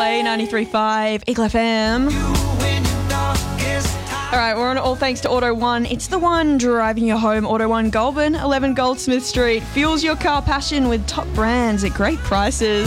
Play 93.5 Eagle FM. All right, we're on All Thanks to Auto One. It's the one driving you home. Auto One Goulburn, 11 Goldsmith Street. Fuels your car passion with top brands at great prices.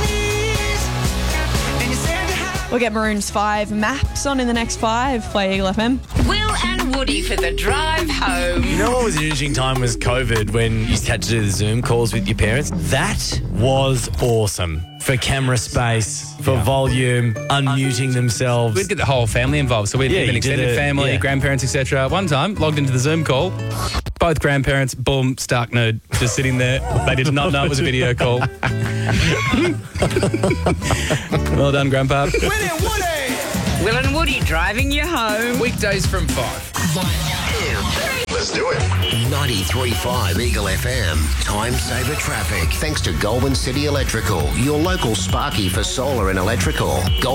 We'll get Maroon's 5 Maps on in the next 5. Play Eagle FM. Will and Woody for the drive home. You know what was an interesting time was COVID when you had to do the Zoom calls with your parents? That was awesome. For camera space, for volume, unmuting themselves. We'd get the whole family involved. So we'd have an extended family, grandparents, etc. One time, logged into the Zoom call. Both grandparents, boom, stark nude, just sitting there. They did not know it was a video call. Well done, Grandpa. Will and Woody driving you home. Weekdays from 5. Let's do it. 93.5 Eagle FM. Time saver traffic. Thanks to Goulburn City Electrical, your local Sparky for solar and electrical.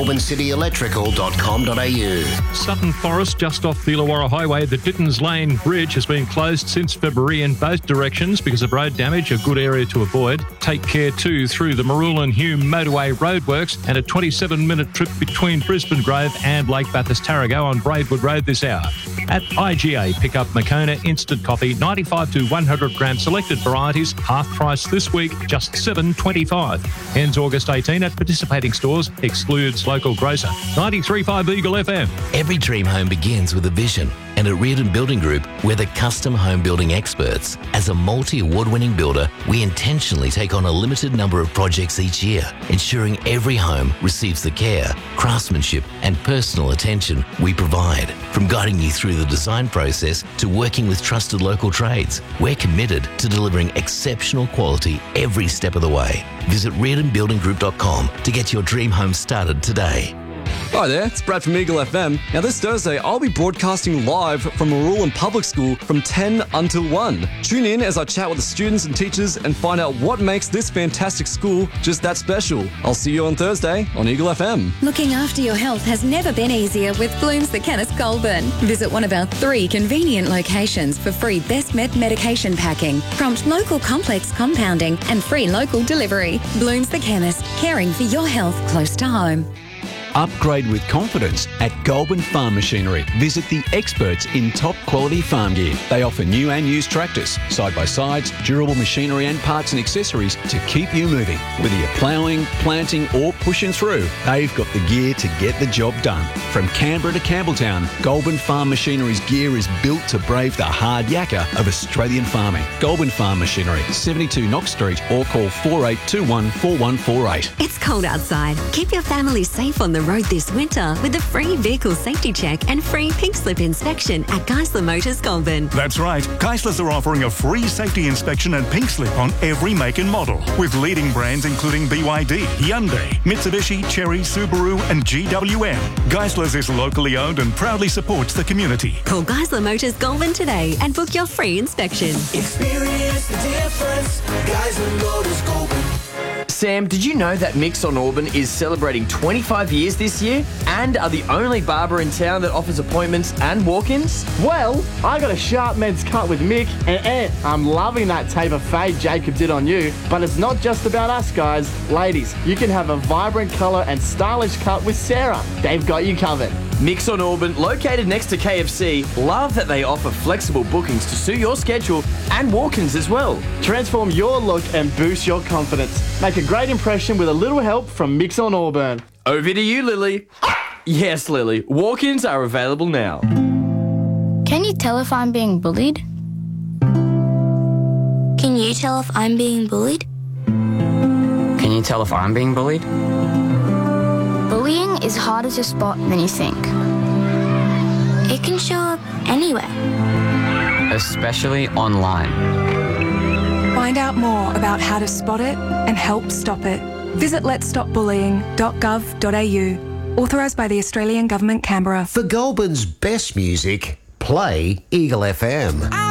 GoulburnCityElectrical.com.au. Sutton Forest, just off the Illawarra Highway, the Dittons Lane Bridge has been closed since February in both directions because of road damage, a good area to avoid. Take care too through the Marula and Hume Motorway roadworks and a 27-minute trip between Brisbane Grove and Lake Bathurst Tarago on Braidwood Road this hour. At IGA, pick up Moccona Instant Coffee, 95 to 100 gram selected varieties, half price this week, just $7.25. Ends August 18 at participating stores, excludes local grocer. 93.5 Eagle FM. Every dream home begins with a vision, and at Reardon Building Group, we're the custom home building experts. As a multi-award-winning builder, we intentionally take on a limited number of projects each year, ensuring every home receives the care, craftsmanship, and personal attention we provide. From guiding you through the design process to working with trusted local trades, we're committed to delivering exceptional quality every step of the way. Visit reardonbuildinggroup.com to get your dream home started today. Hi there, it's Brad from Eagle FM. Now this Thursday, I'll be broadcasting live from Marulan Public School from 10 until 1. Tune in as I chat with the students and teachers and find out what makes this fantastic school just that special. I'll see you on Thursday on Eagle FM. Looking after your health has never been easier with Blooms the Chemist Goulburn. Visit one of our 3 convenient locations for free Best Met medication packing, prompt local complex compounding and free local delivery. Blooms the Chemist, caring for your health close to home. Upgrade with confidence at Goulburn Farm Machinery. Visit the experts in top quality farm gear. They offer new and used tractors, side-by-sides, durable machinery and parts and accessories to keep you moving. Whether you're ploughing, planting or pushing through, they've got the gear to get the job done. From Canberra to Campbelltown, Goulburn Farm Machinery's gear is built to brave the hard yakka of Australian farming. Goulburn Farm Machinery, 72 Knox Street or call 4821 4148. It's cold outside. Keep your family safe on the road this winter with a free vehicle safety check and free pink slip inspection at Geisler Motors Goulburn. That's right. Geisler's are offering a free safety inspection and pink slip on every make and model, with leading brands including BYD, Hyundai, Mitsubishi, Chery, Subaru and GWM. Geisler's is locally owned and proudly supports the community. Call Geisler Motors Goulburn today and book your free inspection. Experience the difference. Geisler Motors Goulburn. Sam, did you know that Mix on Auburn is celebrating 25 years this year and are the only barber in town that offers appointments and walk-ins? Well, I got a sharp men's cut with Mick and I'm loving that taper fade Jacob did on you. But it's not just about us, guys. Ladies, you can have a vibrant colour and stylish cut with Sarah. They've got you covered. Mix on Auburn, located next to KFC, love that they offer flexible bookings to suit your schedule and walk-ins as well. Transform your look and boost your confidence. Make a great impression with a little help from Mix on Auburn. Over to you, Lily. Yes, Lily. Walk-ins are available now. Can you tell if I'm being bullied? Can you tell if I'm being bullied? Can you tell if I'm being bullied? Bullying is harder to spot than you think. It can show up anywhere. Especially online. Find out more about how to spot it and help stop it. Visit letsstopbullying.gov.au. Authorised by the Australian Government, Canberra. For Goulburn's best music, play Eagle FM.